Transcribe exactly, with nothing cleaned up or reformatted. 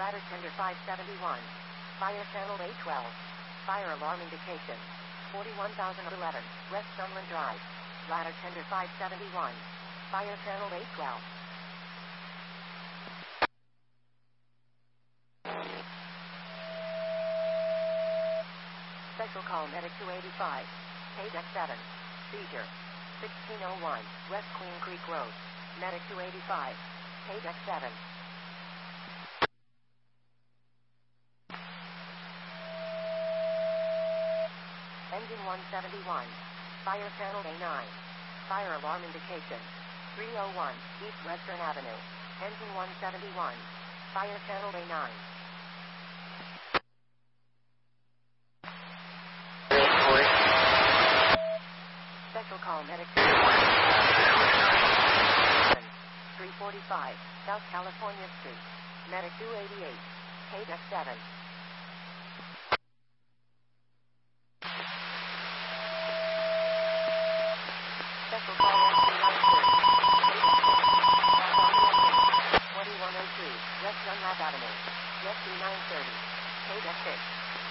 Ladder tender five seventy-one. Fire channel A twelve. Fire alarm indication. forty-one thousand eleven, West Sunland Drive. Ladder tender five seventy-one. Fire channel A twelve. Special call medic two eighty-five. Page X seven. Seizure. sixteen oh one, West Queen Creek Road. Medic two eighty-five. Page X seven. Engine one seventy-one. Fire channel A nine. Fire alarm indication. three oh one, East Western Avenue. Engine one seventy-one. Fire channel A nine. Special call medic three forty-five, South California Street. Medic two eighty-eight. Page X seven. Special call S two ninety-six. twenty-one oh two, West Dunlap Avenue. Jet two nine thirty. Page X six.